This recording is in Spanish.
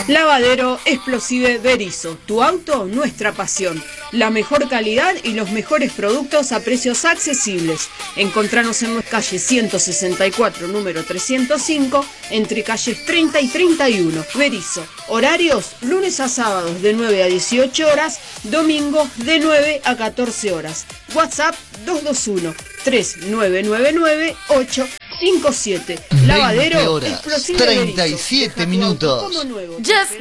Lavadero Explosive Berisso, tu auto, nuestra pasión. La mejor calidad y los mejores productos a precios accesibles. Encontranos en la calle 164, número 305, entre calles 30 y 31. Berisso. Horarios, lunes a sábados de 9 a 18 horas, domingos de 9 a 14 horas. WhatsApp 221-3999-857. Lavadero Explosive 37 minutos. Como nuevo. Just